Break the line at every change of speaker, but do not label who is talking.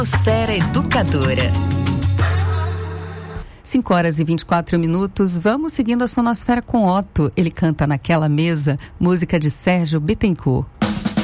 Sonusfera Educadora.
5h24. Vamos seguindo a Sonusfera com Otto. Ele canta Naquela Mesa, música de Sérgio Bittencourt.